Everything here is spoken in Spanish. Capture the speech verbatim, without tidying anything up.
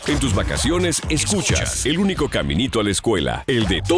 En tus vacaciones, escuchas el único caminito a la escuela, el de